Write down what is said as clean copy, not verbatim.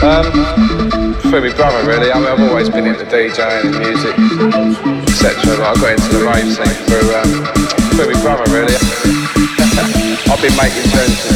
Through my brother, really. I mean, I've always been into DJing and music, etc. But I got into the rave scene through my brother, really. I've been making tunes